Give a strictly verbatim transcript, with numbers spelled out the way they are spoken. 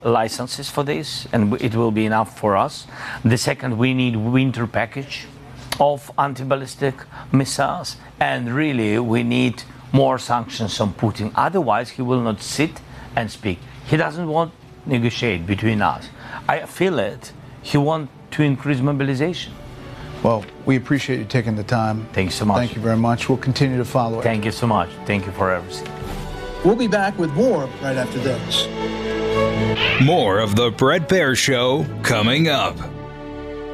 licenses for this, and it will be enough for us. The second, we need winter package of anti-ballistic missiles, and really we need more sanctions on Putin. Otherwise, he will not sit and speak. He doesn't want to negotiate between us. I feel it. He wants to increase mobilization. Well, we appreciate you taking the time. Thank you so much. Thank you very much. We'll continue to follow it. Thank you so much. Thank you for everything. We'll be back with more right after this. More of the Bret Baier Show coming up.